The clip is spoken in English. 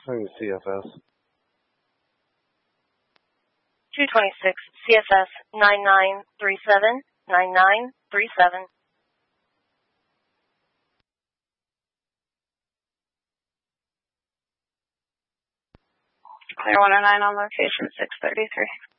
Who's CFS? 226 CFS 9937 9937. Clear 109 on location 633.